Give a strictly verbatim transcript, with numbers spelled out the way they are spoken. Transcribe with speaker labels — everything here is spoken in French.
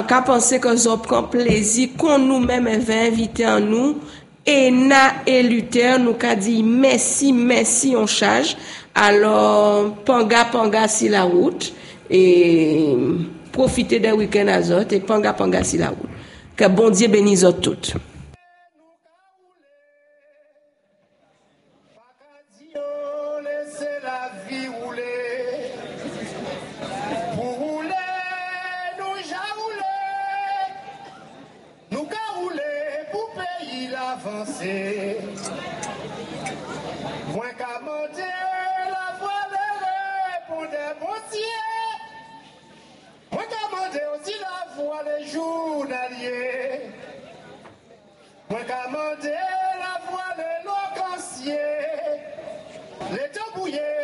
Speaker 1: en cas penser que ça prend plaisir qu'on nous-mêmes avait invité en nous et na et Luther nous qu'a dit merci merci on charge alors panga panga si la route et profiter des week-ends azot et panga panga si la route que bon Dieu bénisse toutes.
Speaker 2: Avancer.